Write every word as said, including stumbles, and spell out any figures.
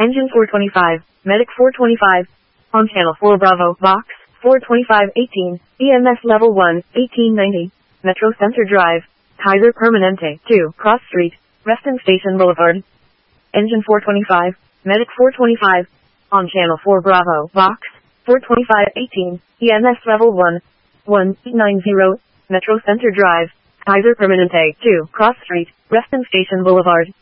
Engine four twenty-five, Medic four twenty-five. On channel four Bravo, Vox, four twenty-five eighteen, E M S level one, eighteen ninety. Metro Center Drive, Kaiser Permanente, two, Cross Street, Reston Station Boulevard. Engine four twenty-five, Medic four twenty-five. On channel four Bravo, Vox, four twenty-five eighteen, E M S level one, one eight nine zero, Metro Center Drive, Kaiser Permanente, two, Cross Street, Reston Station Boulevard.